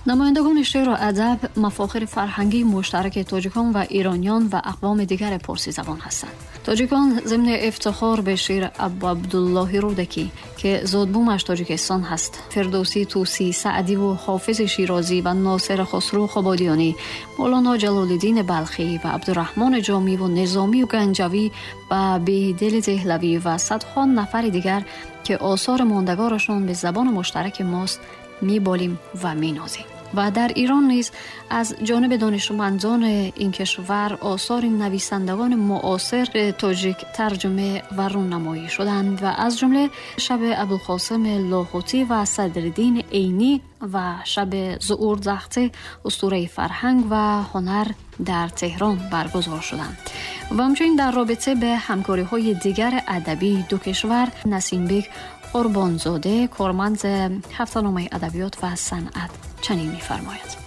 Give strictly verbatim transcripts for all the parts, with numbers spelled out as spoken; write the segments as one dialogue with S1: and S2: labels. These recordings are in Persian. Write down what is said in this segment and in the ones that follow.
S1: نمایندگان شعر و ادب مفاخر فرهنگی مشترک تاجیکان و ایرانیان و اقوام دیگر پارسی زبان هستند. تاجیکان ضمن افتخار به شعر ابو عبدالله رودکی که زادبومش تاجیکستان هست، فردوسی، توسی، سعدی و حافظ شیرازی و ناصر خسرو خبادیانی، مولانا جلال الدین بلخی و عبدالرحمن جامی و نظامی و گنجوی و بیدل دهلوی و صدها نفر دیگر که آثار ماندگارشان به زبان مشترک ماست میبالیم و مینازیم. و در ایران نیز از جانب دانشمندان این کشور آثار نویسندگان معاصر تاجیک ترجمه و رونمایی شدند و از جمله شب ابوالقاسم لاهوتی و صدرالدین عینی و شب ظهور زخته اسطوره فرهنگ و هنر در تهران برگزار شدند. و همچنین در رابطه به همکاری‌های دیگر ادبی دو کشور، نسیم بیگ قربانزاده کارمند هفته‌نامه ادبیات و صنعت چنین می‌فرماید: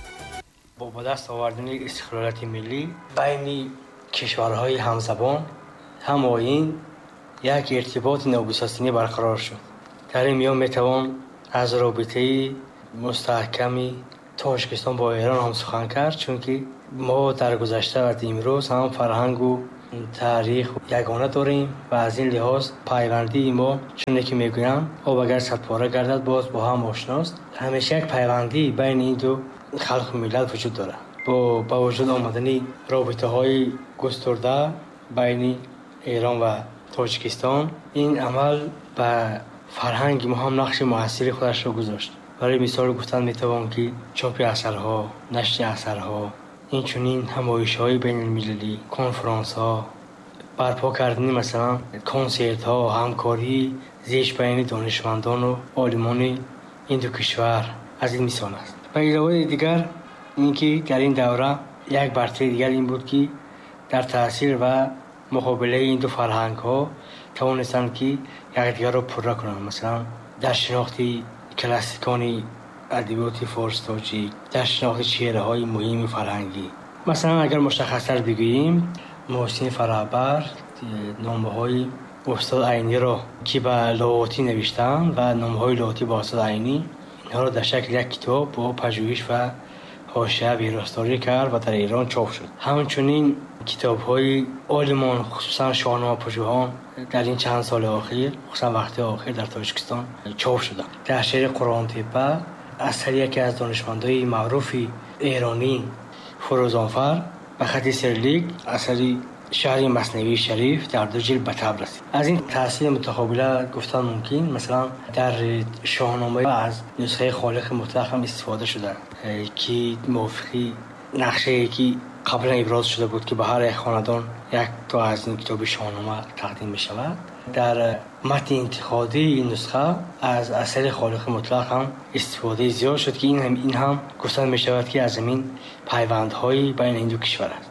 S2: با به دست آوردن استقلالیت ملی بین کشورهای همزبان هم‌آیین یک ارتباط ناگسستنی برقرار شد. در این میان میتوان از رابطه مستحکمی تاجیکستان با ایران هم سخن کرد، چون که ما در گذشته و امروز هم فرهنگ و تاریخ یگانه داریم و از این لحاظ پیوندی ما چون که میگویم آب اگر صد پاره گردد باز با هم آشناست. همیشه یک پیوندی بین این دو خلق و ملت وجود داره. با با وجود آمدن رابطه های گسترده بین ایران و تاجیکستان، این عمل به فرهنگ ما هم نقش موثری خودش را گذاشت. برای مثال گفتن میتوان که چاپ اثرها، نشر اثرها، این چنین همایش‌های بین‌المللی، کنفرانس‌ها، برپا کردن مثلا کنسرت‌ها، همکاری زیش بین دانشمندان و عالمان این دو کشور از این مثال است. و علاوه دیگر اینکه در این دوره یک برتری دیگر این بود که در تحصیل و مقابله این دو فرهنگ‌ها توانستند که یکدیگر را پره کنند. مثلا در شناخت کلاسیکان ادبیات فارس تاجیک، در شناخت شعرهای مهم فرهنگی. مثلا اگر مشخص‌تر بگوییم، محسن فرابر نامه‌های استاد عینی را که به لاهوتی نوشتند و نامه‌های لاهوتی با استاد عینی، اینها را در شکل یک کتاب با پژوهش و حاشیه ویراستاری کرد و در ایران چاپ شد. همچنین کتاب‌های عالمان خصوصا شاهنامه پژوهان در این چند سال اخیر، خصوصا وقت اخیر در تاجیکستان چاپ شدند. در شعر قرآن تپه اثر یکی از دانشمندان معروف ایرانی فروزانفر به خط سیرلیک اثری شهر مثنوی شریف در دو جلد به طبع رسید. از این تحصیل متقابله گفتن ممکن مثلا در شاهنامه از نسخه خالق مطلق هم استفاده شده که موافقی نقشه که قبلا ابراز شده بود که به هر یک خاندان یک تا از این کتاب شاهنامه تقدیم می شود. در متن انتقادی این نسخه از اثر خالق مطلق هم استفاده زیاد شد که این هم این هم گفتن می شود که از این پیوندهای بین این دو کشور است.